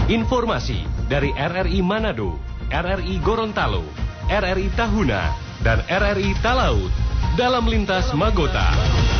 Informasi dari RRI Manado, RRI Gorontalo, RRI Tahuna, dan RRI Talaut dalam Lintas Magota.